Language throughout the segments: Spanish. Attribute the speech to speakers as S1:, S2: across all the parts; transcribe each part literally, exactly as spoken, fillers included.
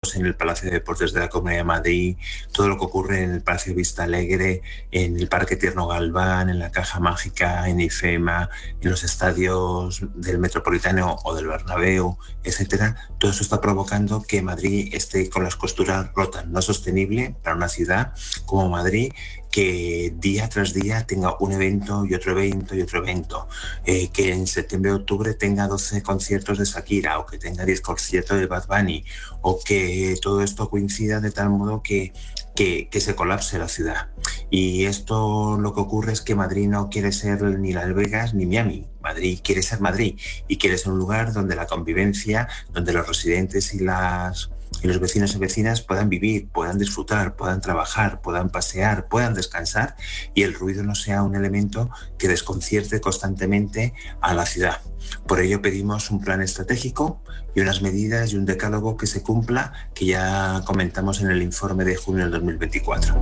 S1: eventos en el Palacio de Deportes de la Comunidad de Madrid, todo lo que ocurre en el Palacio Vista Alegre, en el Parque Tierno Galván, en la Caja Mágica, en IFEMA, en los estadios del Metropolitano o del Bernabéu, etcétera. Todo eso está provocando que Madrid esté con las costuras rotas. No es sostenible para una ciudad como Madrid, que día tras día tenga un evento y otro evento y otro evento, eh, que en septiembre octubre tenga doce conciertos de Shakira o que tenga diez conciertos de Bad Bunny, o que todo esto coincida de tal modo que, que, que se colapse la ciudad. Y esto lo que ocurre es que Madrid no quiere ser ni Las Vegas ni Miami. Madrid quiere ser Madrid y quiere ser un lugar donde la convivencia, donde los residentes y las y los vecinos y vecinas puedan vivir, puedan disfrutar, puedan trabajar, puedan pasear, puedan descansar, y el ruido no sea un elemento que desconcierte constantemente a la ciudad. Por ello pedimos un plan estratégico y unas medidas y un decálogo que se cumpla, que ya comentamos en el informe de junio del dos mil veinticuatro.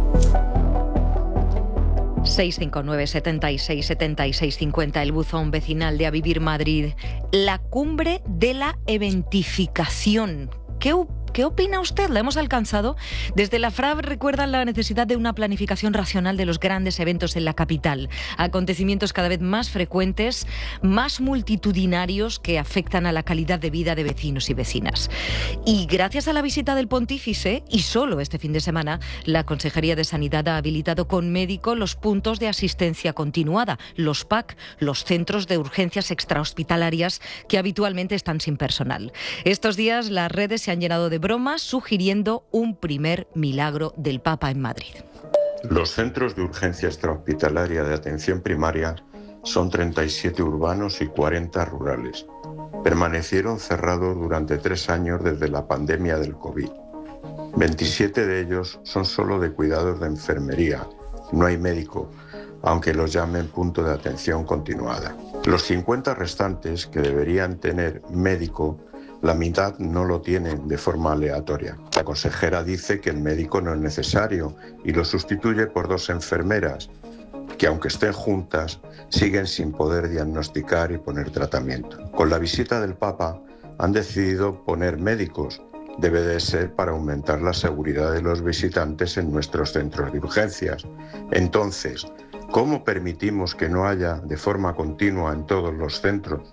S2: seis cinco nueve, setenta y seis, setenta y seis cincuenta, el buzón vecinal de A Vivir Madrid. La cumbre de la eventificación. ¿Qué ¿Qué opina usted? ¿La hemos alcanzado? Desde la F R A B recuerdan la necesidad de una planificación racional de los grandes eventos en la capital. Acontecimientos cada vez más frecuentes, más multitudinarios, que afectan a la calidad de vida de vecinos y vecinas. Y gracias a la visita del Pontífice, y solo este fin de semana, la Consejería de Sanidad ha habilitado con médico los puntos de asistencia continuada, los P A C, los centros de urgencias extrahospitalarias, que habitualmente están sin personal. Estos días las redes se han llenado de bromas sugiriendo un primer milagro del Papa en Madrid.
S3: Los centros de urgencia extrahospitalaria de atención primaria son treinta y siete urbanos y cuarenta rurales. Permanecieron cerrados durante tres años desde la pandemia del COVID. veintisiete de ellos son solo de cuidados de enfermería. No hay médico, aunque los llamen punto de atención continuada. Los cincuenta restantes, que deberían tener médico, la mitad no lo tienen de forma aleatoria. La consejera dice que el médico no es necesario y lo sustituye por dos enfermeras, que aunque estén juntas, siguen sin poder diagnosticar y poner tratamiento. Con la visita del Papa han decidido poner médicos. Debe de ser para aumentar la seguridad de los visitantes en nuestros centros de urgencias. Entonces, ¿cómo permitimos que no haya de forma continua en todos los centros?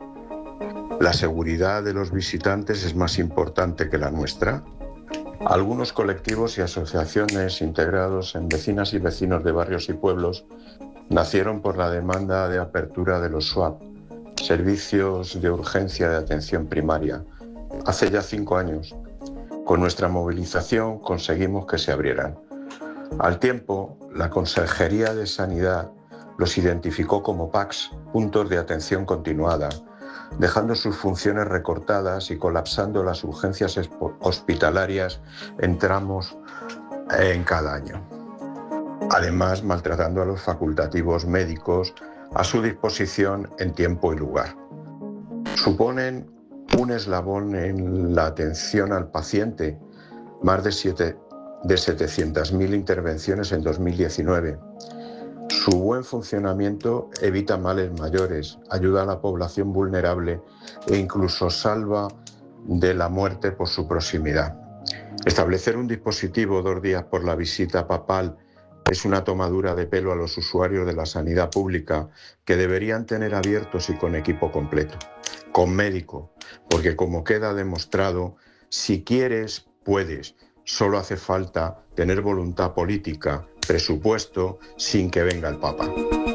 S3: ¿La seguridad de los visitantes es más importante que la nuestra? Algunos colectivos y asociaciones integrados en vecinas y vecinos de barrios y pueblos nacieron por la demanda de apertura de los S W A P, Servicios de Urgencia de Atención Primaria, hace ya cinco años. Con nuestra movilización conseguimos que se abrieran. Al tiempo, la Consejería de Sanidad los identificó como P A Cs, puntos de atención continuada, dejando sus funciones recortadas y colapsando las urgencias hospitalarias en tramos en cada año. Además, maltratando a los facultativos médicos a su disposición en tiempo y lugar. Suponen un eslabón en la atención al paciente, más de, siete, de setecientas mil intervenciones en dos mil diecinueve. Su buen funcionamiento evita males mayores, ayuda a la población vulnerable e incluso salva de la muerte por su proximidad. Establecer un dispositivo dos días por la visita papal es una tomadura de pelo a los usuarios de la sanidad pública, que deberían tener abiertos y con equipo completo, con médico, porque como queda demostrado, si quieres, puedes. Solo hace falta tener voluntad política, presupuesto, sin que venga el Papa.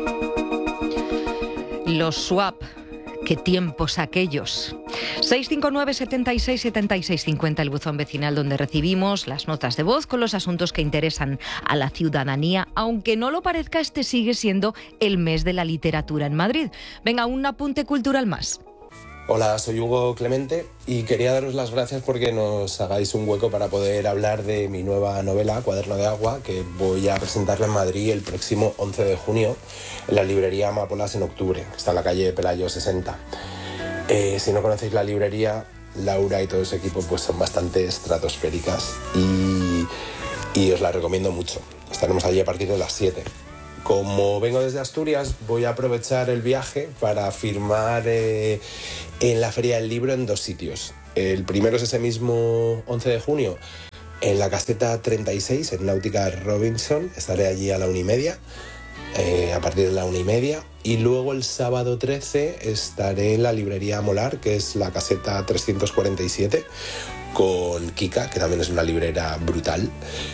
S2: Los S W A P, qué tiempos aquellos. seis cinco nueve, setenta y seis, setenta y seis cincuenta, el buzón vecinal donde recibimos las notas de voz con los asuntos que interesan a la ciudadanía. Aunque no lo parezca, este sigue siendo el mes de la literatura en Madrid. Venga, un apunte cultural más.
S4: Hola, soy Hugo Clemente y quería daros las gracias porque nos hagáis un hueco para poder hablar de mi nueva novela, Cuaderno de Agua, que voy a presentarla en Madrid el próximo once de junio en la librería Amapolas en octubre, que está en la calle Pelayo sesenta. Eh, si no conocéis la librería, Laura y todo su equipo pues son bastante estratosféricas y, y os la recomiendo mucho. Estaremos allí a partir de las siete. Como vengo desde Asturias, voy a aprovechar el viaje para firmar eh, en la Feria del Libro en dos sitios. El primero es ese mismo once de junio, en la caseta treinta y seis, en Náutica Robinson. Estaré allí a la una y media, eh, a partir de la una y media. Y luego el sábado trece estaré en la librería Molar, que es la caseta trescientos cuarenta y siete, con Kika, que también es una librera brutal.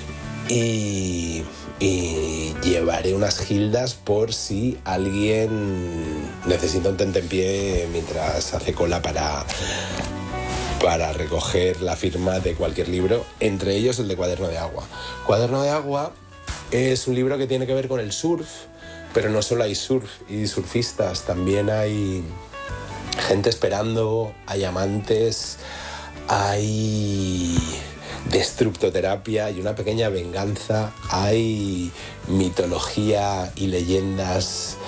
S4: Y, y llevaré unas gildas por si alguien necesita un tentempié mientras hace cola para, para recoger la firma de cualquier libro, entre ellos el de Cuaderno de Agua. Cuaderno de Agua es un libro que tiene que ver con el surf, pero no solo hay surf y surfistas, también hay gente esperando, hay amantes, hay destructoterapia y una pequeña venganza, hay mitología y leyendas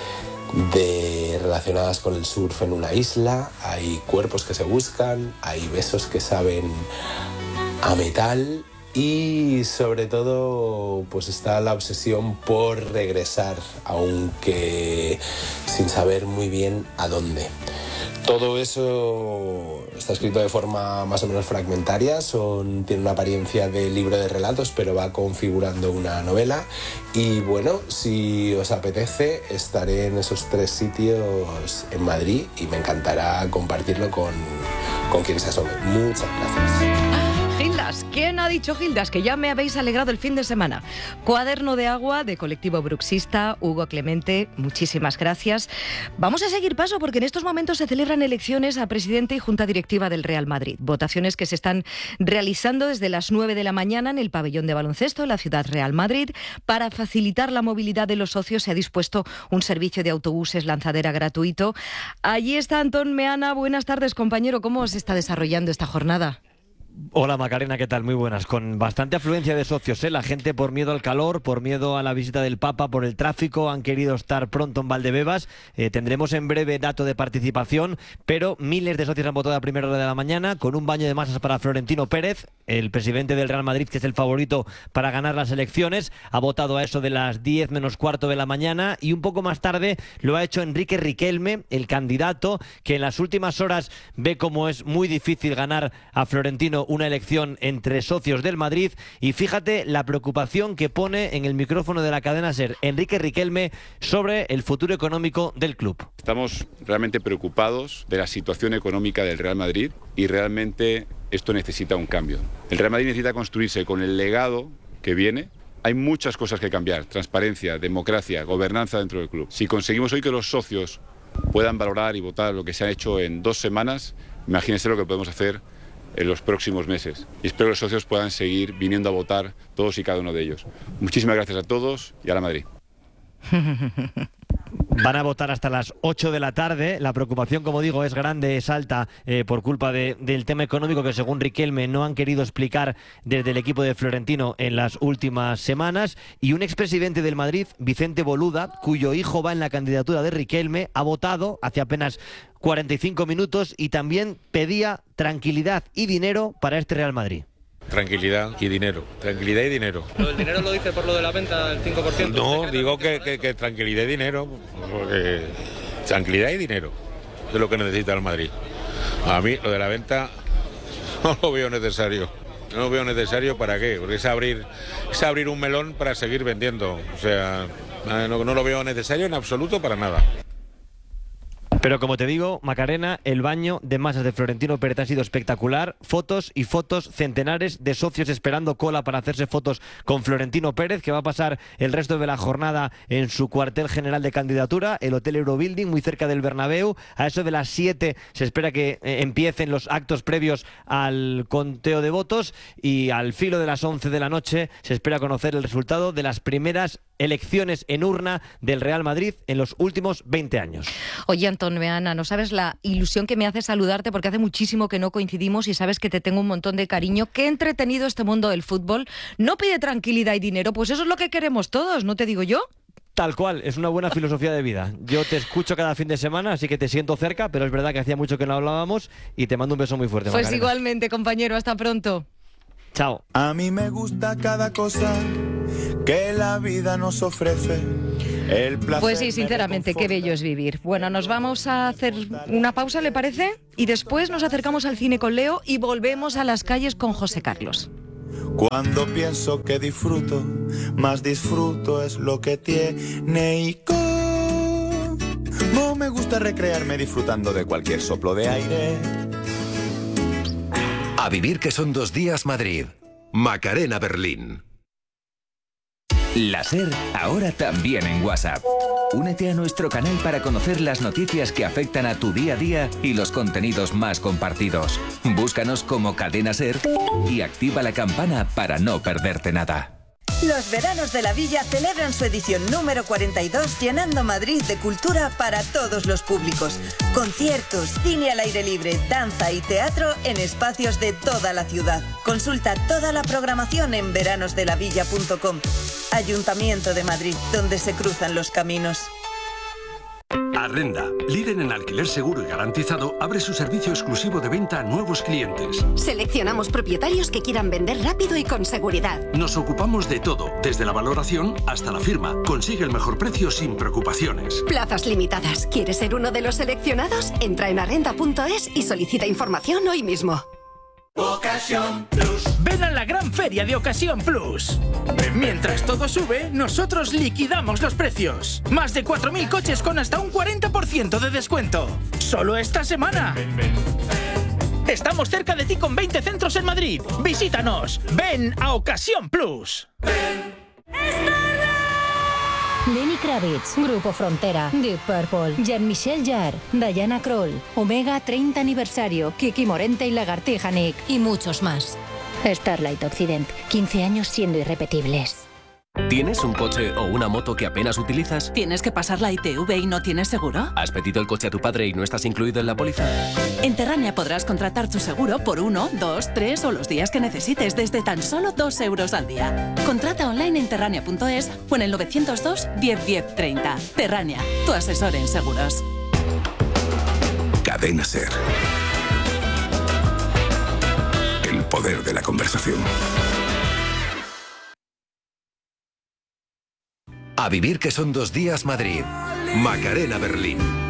S4: de, relacionadas con el surf en una isla, hay cuerpos que se buscan, hay besos que saben a metal y sobre todo pues está la obsesión por regresar, aunque sin saber muy bien a dónde. Todo eso está escrito de forma más o menos fragmentaria, son, tiene una apariencia de libro de relatos, pero va configurando una novela. Y bueno, si os apetece, estaré en esos tres sitios en Madrid y me encantará compartirlo con, con quien se asome. Muchas gracias.
S2: Gildas, ¿quién ha dicho Gildas? Que ya me habéis alegrado el fin de semana. Cuaderno de Agua, de Colectivo Bruxista, Hugo Clemente, muchísimas gracias. Vamos a seguir paso porque en estos momentos se celebran elecciones a presidente y junta directiva del Real Madrid. Votaciones que se están realizando desde las nueve de la mañana en el pabellón de baloncesto de la ciudad Real Madrid. Para facilitar la movilidad de los socios se ha dispuesto un servicio de autobuses lanzadera gratuito. Allí está Antón Meana. Buenas tardes, compañero. ¿Cómo se está desarrollando esta jornada?
S5: Hola Macarena, ¿qué tal? Muy buenas. Con bastante afluencia de socios, ¿eh? La gente por miedo al calor, por miedo a la visita del Papa, por el tráfico, han querido estar pronto en Valdebebas. Eh, tendremos en breve dato de participación, pero miles de socios han votado a primera hora de la mañana con un baño de masas para Florentino Pérez, el presidente del Real Madrid, que es el favorito para ganar las elecciones. Ha votado a eso de las diez menos cuarto de la mañana y un poco más tarde lo ha hecho Enrique Riquelme, el candidato que en las últimas horas ve cómo es muy difícil ganar a Florentino una elección entre socios del Madrid. Y fíjate la preocupación que pone en el micrófono de la cadena SER Enrique Riquelme sobre el futuro económico del club.
S6: Estamos realmente preocupados de la situación económica del Real Madrid y realmente esto necesita un cambio. El Real Madrid necesita construirse con el legado que viene. Hay muchas cosas que cambiar: transparencia, democracia, gobernanza dentro del club. Si conseguimos hoy que los socios puedan valorar y votar lo que se ha hecho en dos semanas, imagínense lo que podemos hacer en los próximos meses. Y espero que los socios puedan seguir viniendo a votar, todos y cada uno de ellos. Muchísimas gracias a todos y a la Madrid.
S5: Van a votar hasta las ocho de la tarde. La preocupación, como digo, es grande, es alta eh, por culpa de, del tema económico que, según Riquelme, no han querido explicar desde el equipo de Florentino en las últimas semanas. Y un expresidente del Madrid, Vicente Boluda, cuyo hijo va en la candidatura de Riquelme, ha votado hace apenas cuarenta y cinco minutos y también pedía tranquilidad y dinero para este Real Madrid.
S7: Tranquilidad y dinero, tranquilidad y dinero.
S8: ¿Lo del dinero lo dice por lo de la venta del cinco por ciento?
S7: No, digo que, que, que tranquilidad y dinero, porque tranquilidad y dinero es lo que necesita el Madrid. A mí lo de la venta no lo veo necesario. No lo veo necesario, ¿para qué? Porque es abrir, es abrir un melón para seguir vendiendo. O sea, no, no lo veo necesario en absoluto para nada.
S5: Pero como te digo, Macarena, el baño de masas de Florentino Pérez ha sido espectacular. Fotos y fotos, centenares de socios esperando cola para hacerse fotos con Florentino Pérez, que va a pasar el resto de la jornada en su cuartel general de candidatura, el Hotel Eurobuilding, muy cerca del Bernabéu. A eso de las siete se espera que eh, empiecen los actos previos al conteo de votos y al filo de las once de la noche se espera conocer el resultado de las primeras elecciones en urna del Real Madrid en los últimos veinte años.
S2: Oye, Antón Meana, no sabes la ilusión que me hace saludarte porque hace muchísimo que no coincidimos y sabes que te tengo un montón de cariño. Qué entretenido este mundo del fútbol. No pide tranquilidad y dinero, pues eso es lo que queremos todos, ¿no te digo yo?
S5: Tal cual, es una buena filosofía de vida. Yo te escucho cada fin de semana, así que te siento cerca, pero es verdad que hacía mucho que no hablábamos y te mando un beso muy fuerte,
S2: Pues
S5: Macarena.
S2: Igualmente, compañero, hasta pronto.
S5: Chao.
S9: A mí me gusta cada cosa que la vida nos ofrece. El placer
S2: Pues sí, sinceramente, qué bello es vivir. Bueno, nos vamos a hacer una pausa, ¿le parece? Y después nos acercamos al cine con Leo y volvemos a las calles con José Carlos.
S9: Cuando pienso que disfruto, más disfruto es lo que tiene y no me gusta recrearme disfrutando de cualquier soplo de aire.
S10: A vivir que son dos días Madrid. Macarena Berlín.
S11: La SER, ahora también en WhatsApp. Únete a nuestro canal para conocer las noticias que afectan a tu día a día y los contenidos más compartidos. Búscanos como Cadena SER y activa la campana para no perderte nada.
S12: Los veranos de la Villa celebran su edición número cuarenta y dos, llenando Madrid de cultura para todos los públicos. Conciertos, cine al aire libre, danza y teatro en espacios de toda la ciudad. Consulta toda la programación en veranos de la villa punto com. Ayuntamiento de Madrid, donde se cruzan los caminos.
S13: Arrenda, líder en alquiler seguro y garantizado, abre su servicio exclusivo de venta a nuevos clientes.
S14: Seleccionamos propietarios que quieran vender rápido y con seguridad.
S13: Nos ocupamos de todo, desde la valoración hasta la firma. Consigue el mejor precio sin preocupaciones.
S14: Plazas limitadas. ¿Quieres ser uno de los seleccionados? Entra en arrenda punto es y solicita información hoy mismo.
S15: Ocasión Plus. Ven a la gran feria de Ocasión Plus. Mientras todo sube, nosotros liquidamos los precios. Más de cuatro mil coches con hasta un cuarenta por ciento de descuento. Solo esta semana. Estamos cerca de ti con veinte centros en Madrid. Visítanos. Ven a Ocasión Plus.
S16: Lenny Kravitz, Grupo Frontera, Deep Purple, Jean-Michel Jarre, Diana Krall, Omega treinta aniversario, Kiki Morente y Lagartija Nick y muchos más. Starlight Occident, quince años siendo irrepetibles.
S17: ¿Tienes un coche o una moto que apenas utilizas?
S18: ¿Tienes que pasar la I T V y no tienes seguro?
S17: ¿Has pedido el coche a tu padre y no estás incluido en la póliza?
S18: En Terrania podrás contratar tu seguro por uno, dos, tres o los días que necesites desde tan solo dos euros al día. Contrata online en terrania punto es o en el novecientos dos, diez, diez, treinta. Terrania, tu asesor en seguros.
S10: Cadena SER. El poder de la conversación. A vivir que son dos días Madrid. Macarena Berlín.